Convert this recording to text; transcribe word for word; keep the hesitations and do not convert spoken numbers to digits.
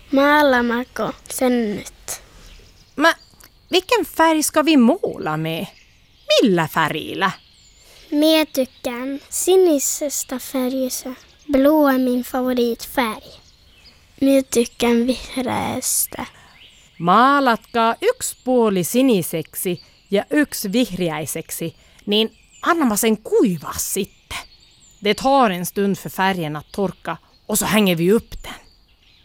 Maalammeko sen nyt? Mä, vilken färg ska vi måla med? Millä färgillä? Mie tykkään sinisestä färgistä. Blå är min favoritfärg. Mie tykkään vihreästä. Maalatkaa yksi puoli siniseksi ja yksi vihreäiseksi, niin anna mä sen kuivaa sitten. Det tar en stund för färgen att torka och så hänger vi upp den.